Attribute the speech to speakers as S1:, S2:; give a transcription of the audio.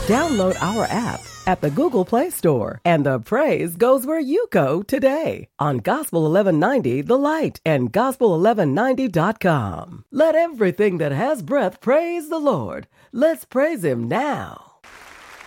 S1: Download our app at the Google Play Store, and the praise goes where you go today on Gospel 1190 The Light and gospel1190.com. Let everything that has breath praise the Lord. Let's praise Him now.